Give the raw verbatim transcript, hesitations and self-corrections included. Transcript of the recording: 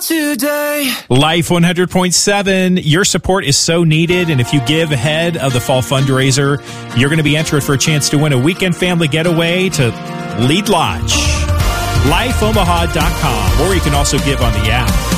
today. Life one hundred point seven, your support is so needed, and if you give ahead of the fall fundraiser, you're going to be entered for a chance to win a weekend family getaway to Lead Lodge. life omaha dot com, or you can also give on the app.